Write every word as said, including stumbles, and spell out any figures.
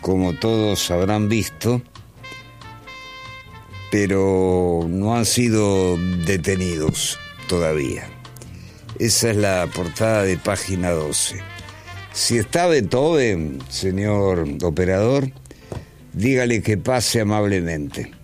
como todos habrán visto, pero no han sido detenidos todavía. Esa es la portada de página doce. Si está Beethoven, señor operador, dígale que pase amablemente.